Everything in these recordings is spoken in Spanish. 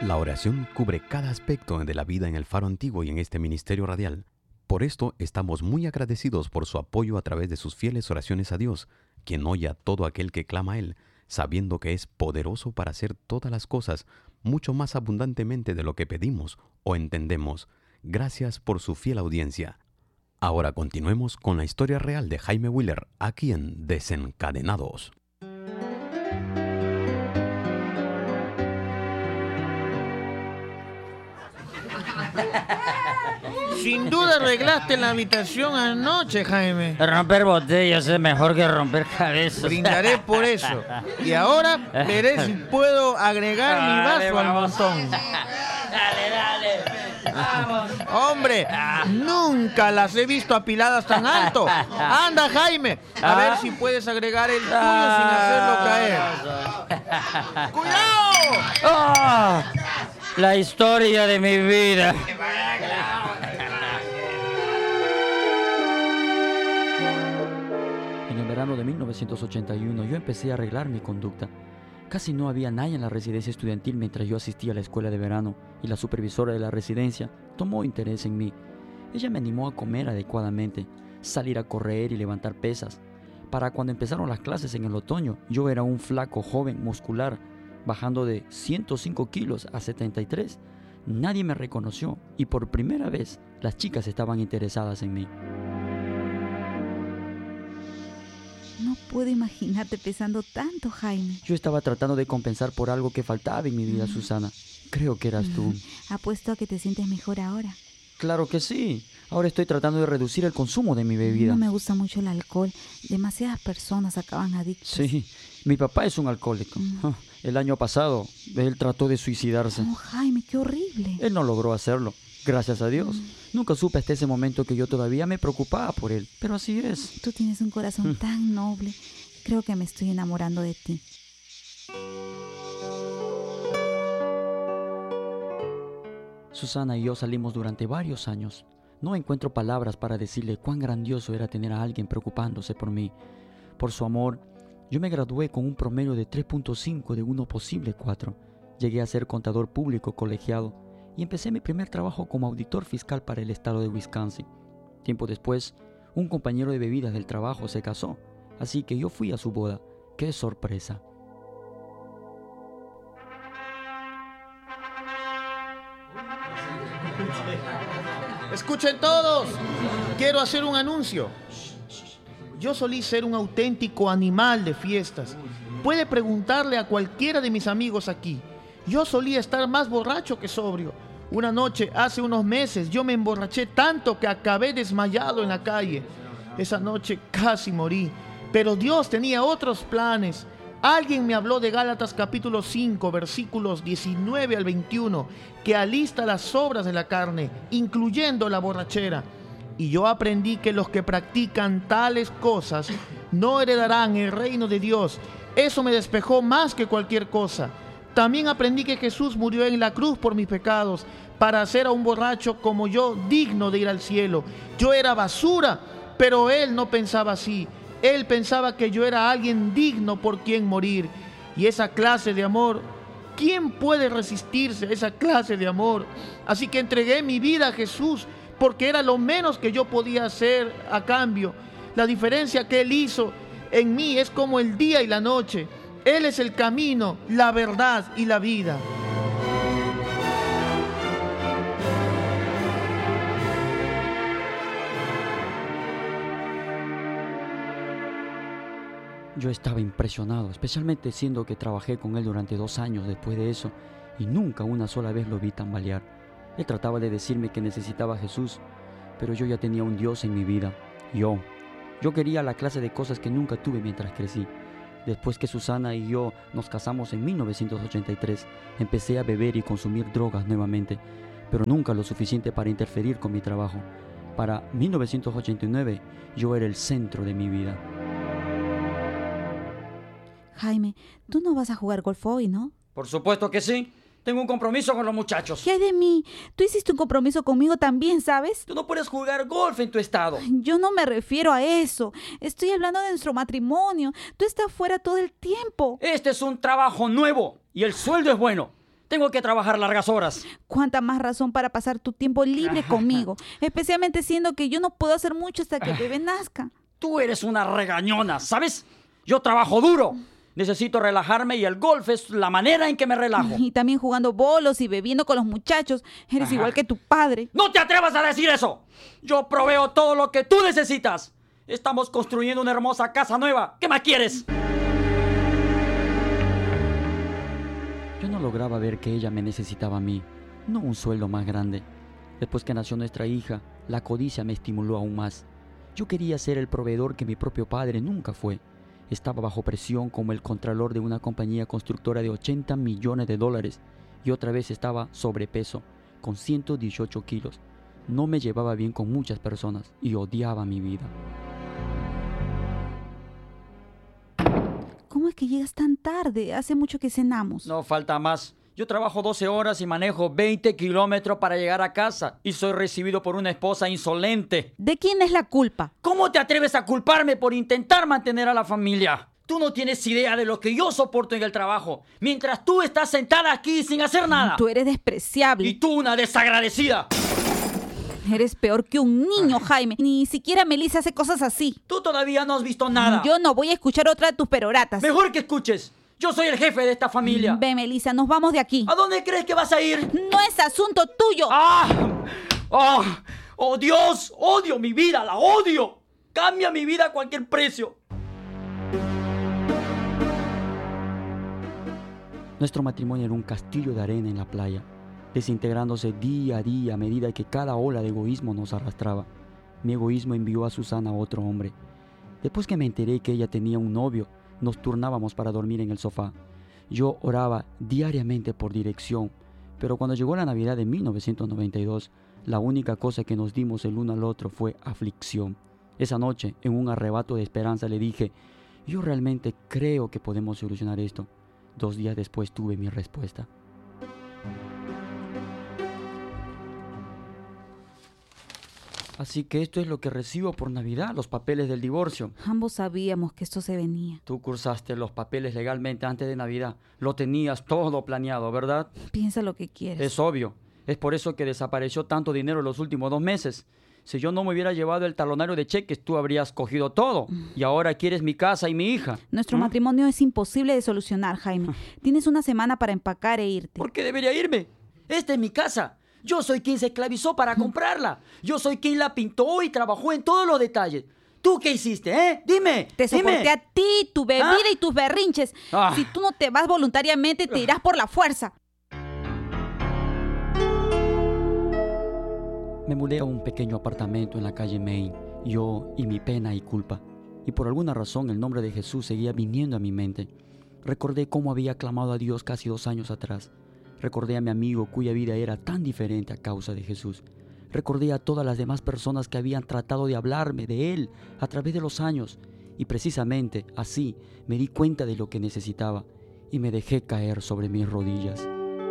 La oración cubre cada aspecto de la vida en el Faro Antiguo y en este ministerio radial. Por esto estamos muy agradecidos por su apoyo a través de sus fieles oraciones a Dios, quien oye a todo aquel que clama a Él, sabiendo que es poderoso para hacer todas las cosas mucho más abundantemente de lo que pedimos o entendemos. Gracias por su fiel audiencia. Ahora continuemos con la historia real de Jaime Wheeler, aquí en Desencadenados. Sin duda arreglaste la habitación anoche, Jaime. Romper botellas es mejor que romper cabezas. Brindaré por eso. Y ahora veré si puedo agregar mi vaso al montón. Dale. Vamos. Hombre, nunca las he visto apiladas tan alto. Anda, Jaime, a ver si puedes agregar el tuyo sin hacerlo caer. ¡Cuidado! ¡Oh! La historia de mi vida. En el verano de 1981 yo empecé a arreglar mi conducta. Casi no había nadie en la residencia estudiantil mientras yo asistía a la escuela de verano y la supervisora de la residencia tomó interés en mí. Ella me animó a comer adecuadamente, salir a correr y levantar pesas. Para cuando empezaron las clases en el otoño, yo era un flaco joven muscular, bajando de 105 kilos a 73. Nadie me reconoció y por primera vez las chicas estaban interesadas en mí. No puedo imaginarte pesando tanto, Jaime. Yo estaba tratando de compensar por algo que faltaba en mi vida, Susana. Creo que eras tú. Apuesto a que te sientes mejor ahora. Claro que sí. Ahora estoy tratando de reducir el consumo de mi bebida. No me gusta mucho el alcohol. Demasiadas personas acaban adictas. Sí, mi papá es un alcohólico. El año pasado, él trató de suicidarse. Oh, Jaime, qué horrible. Él no logró hacerlo, gracias a Dios. Nunca supe hasta ese momento que yo todavía me preocupaba por él, pero así es. Tú tienes un corazón tan noble. Creo que me estoy enamorando de ti. Susana y yo salimos durante varios años. No encuentro palabras para decirle cuán grandioso era tener a alguien preocupándose por mí. Por su amor, yo me gradué con un promedio de 3.5 de uno posible 4. Llegué a ser contador público colegiado y empecé mi primer trabajo como auditor fiscal para el estado de Wisconsin. Tiempo después, un compañero de bebidas del trabajo se casó, así que yo fui a su boda. ¡Qué sorpresa! Escuchen todos, quiero hacer un anuncio. Yo solí ser un auténtico animal de fiestas. Puede preguntarle a cualquiera de mis amigos aquí. Yo solía estar más borracho que sobrio. Una noche, hace unos meses, yo me emborraché tanto que acabé desmayado en la calle. Esa noche casi morí, pero Dios tenía otros planes. Alguien me habló de Gálatas capítulo 5, versículos 19 al 21, que alista las obras de la carne, incluyendo la borrachera. Y yo aprendí que los que practican tales cosas no heredarán el reino de Dios. Eso me despejó más que cualquier cosa. También aprendí que Jesús murió en la cruz por mis pecados, para hacer a un borracho como yo digno de ir al cielo. Yo era basura, pero Él no pensaba así. Él pensaba que yo era alguien digno por quien morir. Y esa clase de amor, ¿quién puede resistirse a esa clase de amor? Así que entregué mi vida a Jesús, porque era lo menos que yo podía hacer a cambio. La diferencia que Él hizo en mí es como el día y la noche. Él es el camino, la verdad y la vida. Yo estaba impresionado, especialmente siendo que trabajé con él durante 2 años después de eso y nunca una sola vez lo vi tambalear. Él trataba de decirme que necesitaba a Jesús, pero yo ya tenía un Dios en mi vida. Yo quería la clase de cosas que nunca tuve mientras crecí. Después que Susana y yo nos casamos en 1983, empecé a beber y consumir drogas nuevamente, pero nunca lo suficiente para interferir con mi trabajo. Para 1989, yo era el centro de mi vida. Jaime, tú no vas a jugar golf hoy, ¿no? Por supuesto que sí. Tengo un compromiso con los muchachos. ¿Qué hay de mí? Tú hiciste un compromiso conmigo también, ¿sabes? Tú no puedes jugar golf en tu estado. Yo no me refiero a eso. Estoy hablando de nuestro matrimonio. Tú estás fuera todo el tiempo. Este es un trabajo nuevo y el sueldo es bueno. Tengo que trabajar largas horas. ¿Cuánta más razón para pasar tu tiempo libre conmigo? Especialmente siendo que yo no puedo hacer mucho hasta que el bebé nazca. Tú eres una regañona, ¿sabes? Yo trabajo duro. Necesito relajarme y el golf es la manera en que me relajo. Y también jugando bolos y bebiendo con los muchachos. Eres igual que tu padre. ¡No te atrevas a decir eso! Yo proveo todo lo que tú necesitas. Estamos construyendo una hermosa casa nueva. ¿Qué más quieres? Yo no lograba ver que ella me necesitaba a mí, no un sueldo más grande. Después que nació nuestra hija, la codicia me estimuló aún más. Yo quería ser el proveedor que mi propio padre nunca fue. Estaba bajo presión como el contralor de una compañía constructora de $80 millones y otra vez estaba sobrepeso, con 118 kilos. No me llevaba bien con muchas personas y odiaba mi vida. ¿Cómo es que llegas tan tarde? Hace mucho que cenamos. No falta más. Yo trabajo 12 horas y manejo 20 kilómetros para llegar a casa y soy recibido por una esposa insolente. ¿De quién es la culpa? ¿Cómo te atreves a culparme por intentar mantener a la familia? Tú no tienes idea de lo que yo soporto en el trabajo, mientras tú estás sentada aquí sin hacer nada. Tú eres despreciable. Y tú una desagradecida. Eres peor que un niño, Jaime. Ni siquiera Melissa hace cosas así. Tú todavía no has visto nada. Yo no voy a escuchar otra de tus peroratas. Mejor que escuches. Yo soy el jefe de esta familia. Ve, Melissa, nos vamos de aquí. ¿A dónde crees que vas a ir? No es asunto tuyo. ¡Ah! ¡Oh! ¡Oh, Dios! ¡Odio mi vida! ¡La odio! ¡Cambia mi vida a cualquier precio! Nuestro matrimonio era un castillo de arena en la playa, desintegrándose día a día a medida que cada ola de egoísmo nos arrastraba. Mi egoísmo envió a Susana a otro hombre. Después que me enteré que ella tenía un novio, nos turnábamos para dormir en el sofá. Yo oraba diariamente por dirección, pero cuando llegó la Navidad de 1992, la única cosa que nos dimos el uno al otro fue aflicción. Esa noche, en un arrebato de esperanza, le dije, yo realmente creo que podemos solucionar esto. 2 días después tuve mi respuesta. Así que esto es lo que recibo por Navidad, los papeles del divorcio. Ambos sabíamos que esto se venía. Tú cursaste los papeles legalmente antes de Navidad. Lo tenías todo planeado, ¿verdad? Piensa lo que quieres. Es obvio. Es por eso que desapareció tanto dinero en los últimos 2 meses. Si yo no me hubiera llevado el talonario de cheques, tú habrías cogido todo. Y ahora quieres mi casa y mi hija. Nuestro matrimonio es imposible de solucionar, Jaime. Tienes una semana para empacar e irte. ¿Por qué debería irme? Esta es mi casa. Yo soy quien se esclavizó para comprarla. Yo soy quien la pintó y trabajó en todos los detalles. ¿Tú qué hiciste, Dime. Te soporté dime. a ti, tu bebida y tus berrinches. Si tú no te vas voluntariamente, te irás por la fuerza. Me mudé a un pequeño apartamento en la calle Main, yo y mi pena y culpa. Y por alguna razón el nombre de Jesús seguía viniendo a mi mente. Recordé cómo había clamado a Dios casi 2 años atrás. Recordé a mi amigo cuya vida era tan diferente a causa de Jesús. Recordé a todas las demás personas que habían tratado de hablarme de Él a través de los años. Y precisamente así me di cuenta de lo que necesitaba y me dejé caer sobre mis rodillas.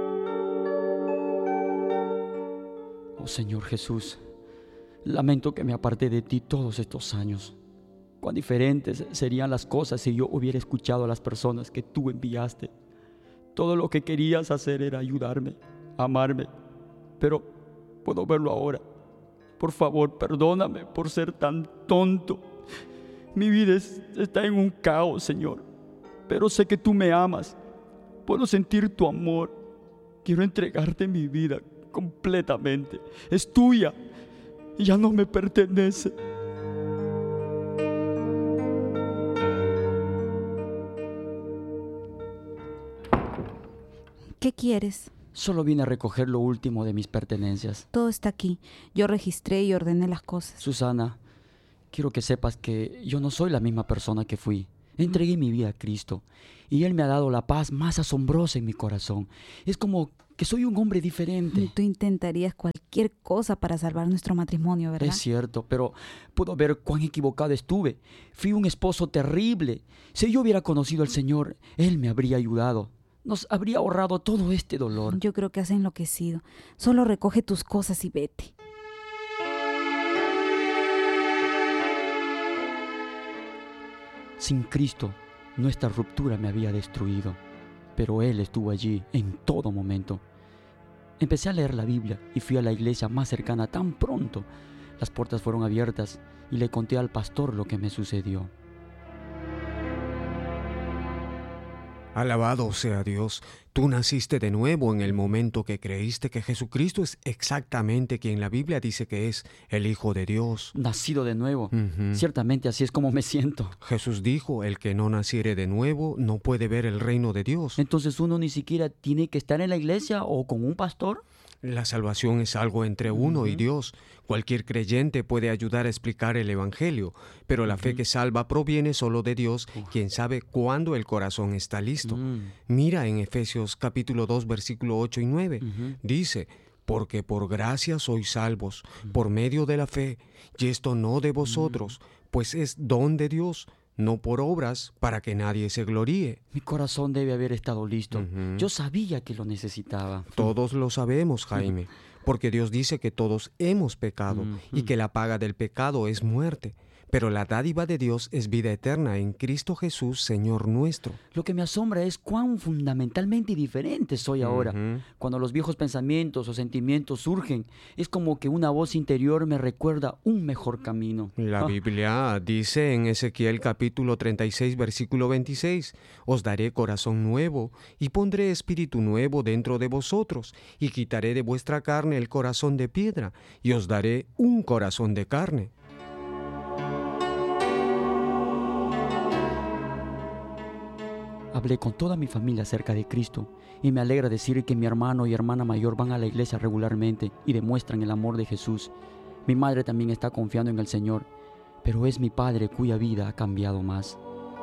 Oh Señor Jesús, lamento que me aparté de ti todos estos años. Cuán diferentes serían las cosas si yo hubiera escuchado a las personas que tú enviaste. Todo lo que querías hacer era ayudarme, amarme, pero puedo verlo ahora. Por favor, perdóname por ser tan tonto. Mi vida está en un caos, Señor, pero sé que tú me amas. Puedo sentir tu amor. Quiero entregarte mi vida completamente. Es tuya y ya no me pertenece. ¿Qué quieres? Solo vine a recoger lo último de mis pertenencias. Todo está aquí. Yo registré y ordené las cosas. Susana, quiero que sepas que yo no soy la misma persona que fui. Entregué mi vida a Cristo y Él me ha dado la paz más asombrosa en mi corazón. Es como que soy un hombre diferente. Tú intentarías cualquier cosa para salvar nuestro matrimonio, ¿verdad? Es cierto, pero puedo ver cuán equivocado estuve. Fui un esposo terrible. Si yo hubiera conocido al Señor, Él me habría ayudado. Nos habría ahorrado todo este dolor. Yo creo que has enloquecido. Solo recoge tus cosas y vete. Sin Cristo, nuestra ruptura me había destruido. pero Él estuvo allí en todo momento. Empecé a leer la Biblia y fui a la iglesia más cercana tan pronto. Las puertas fueron abiertas y le conté al pastor lo que me sucedió. Alabado sea Dios, tú naciste de nuevo en el momento que creíste que Jesucristo es exactamente quien la Biblia dice que es, el Hijo de Dios. Nacido de nuevo. Ujú. Ciertamente así es como me siento. Jesús dijo, el que no naciere de nuevo no puede ver el reino de Dios. Entonces uno ni siquiera tiene que estar en la iglesia o con un pastor. La salvación es algo entre uno y Dios. Cualquier creyente puede ayudar a explicar el Evangelio, pero la fe que salva proviene solo de Dios, quien sabe cuándo el corazón está listo. Mira en Efesios capítulo 2, versículo 8 y 9. Dice, porque por gracia sois salvos, por medio de la fe, y esto no de vosotros, pues es don de Dios, no por obras, para que nadie se gloríe. Mi corazón debe haber estado listo. Ujú. Yo sabía que lo necesitaba. Todos lo sabemos, Jaime, porque Dios dice que todos hemos pecado y que la paga del pecado es muerte, pero la dádiva de Dios es vida eterna en Cristo Jesús, Señor nuestro. Lo que me asombra es cuán fundamentalmente diferente soy ahora. Ujú. Cuando los viejos pensamientos o sentimientos surgen, es como que una voz interior me recuerda un mejor camino. La Biblia dice en Ezequiel capítulo 36, versículo 26, os daré corazón nuevo y pondré espíritu nuevo dentro de vosotros y quitaré de vuestra carne el corazón de piedra y os daré un corazón de carne. Hablé con toda mi familia acerca de Cristo y me alegra decir que mi hermano y hermana mayor van a la iglesia regularmente y demuestran el amor de Jesús. Mi madre también está confiando en el Señor, pero es mi padre cuya vida ha cambiado más.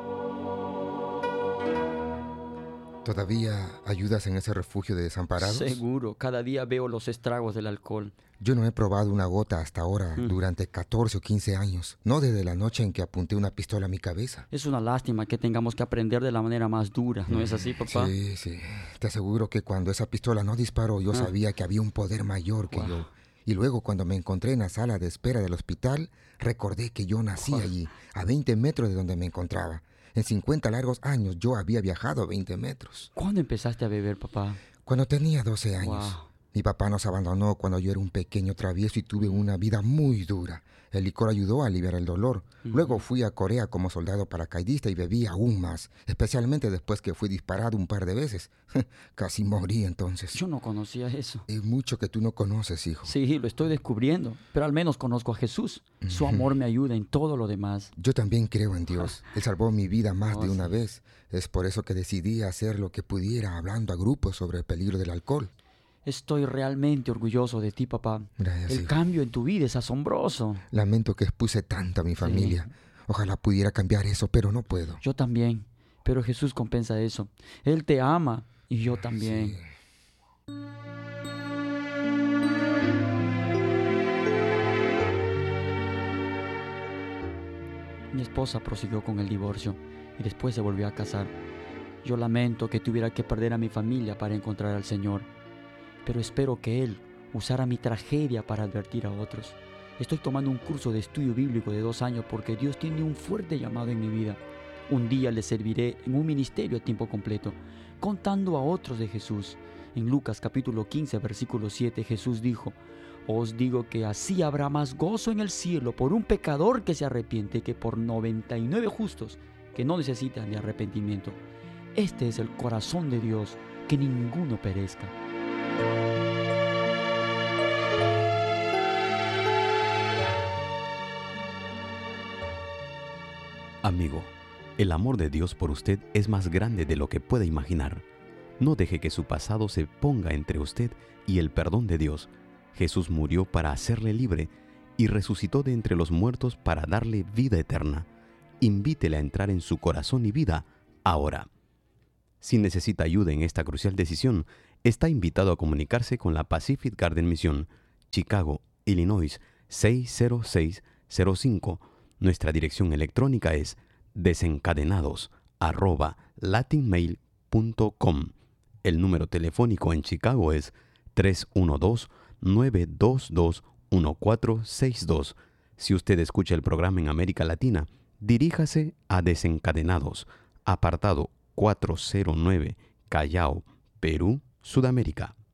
¿Todavía ayudas en ese refugio de desamparados? Seguro, cada día veo los estragos del alcohol. Yo no he probado una gota hasta ahora durante 14 o 15 años. No desde la noche en que apunté una pistola a mi cabeza. Es una lástima que tengamos que aprender de la manera más dura, ¿no es así, papá? Sí. Te aseguro que cuando esa pistola no disparó, yo sabía que había un poder mayor que yo. Y luego, cuando me encontré en la sala de espera del hospital, recordé que yo nací allí, a 20 metros de donde me encontraba. En 50 largos años yo había viajado 20 metros. ¿Cuándo empezaste a beber, papá? Cuando tenía 12 años. Wow. Mi papá nos abandonó cuando yo era un pequeño travieso y tuve una vida muy dura. El licor ayudó a aliviar el dolor. Luego fui a Corea como soldado paracaidista y bebí aún más, especialmente después que fui disparado un par de veces. Casi morí entonces. Yo no conocía eso. Hay mucho que tú no conoces, hijo. Sí, lo estoy descubriendo, pero al menos conozco a Jesús. Su amor me ayuda en todo lo demás. Yo también creo en Dios. Él salvó mi vida más de Oh, una sí. vez. Es por eso que decidí hacer lo que pudiera hablando a grupos sobre el peligro del alcohol. Estoy realmente orgulloso de ti, papá. Gracias, El hijo. cambio en tu vida es asombroso. Lamento que expuse tanto a mi familia. Ojalá pudiera cambiar eso, pero no puedo. Yo también, pero Jesús compensa eso. Él te ama y yo también. Sí. Mi esposa prosiguió con el divorcio y después se volvió a casar. Yo lamento que tuviera que perder a mi familia para encontrar al Señor, pero espero que Él usara mi tragedia para advertir a otros. Estoy tomando un curso de estudio bíblico de 2 años porque Dios tiene un fuerte llamado en mi vida. Un día le serviré en un ministerio a tiempo completo, contando a otros de Jesús. En Lucas capítulo 15, versículo 7, Jesús dijo: os digo que así habrá más gozo en el cielo por un pecador que se arrepiente que por 99 justos que no necesitan de arrepentimiento. Este es el corazón de Dios, que ninguno perezca. Amigo, el amor de Dios por usted es más grande de lo que puede imaginar. No deje que su pasado se ponga entre usted y el perdón de Dios. Jesús murió para hacerle libre y resucitó de entre los muertos para darle vida eterna. Invítele a entrar en su corazón y vida ahora. Si necesita ayuda en esta crucial decisión, está invitado a comunicarse con la Pacific Garden Mission, Chicago, Illinois 60605. Nuestra dirección electrónica es desencadenados@latinmail.com. El número telefónico en Chicago es 312-922-1462. Si usted escucha el programa en América Latina, diríjase a Desencadenados, apartado 409 Callao, Perú, Sudamérica.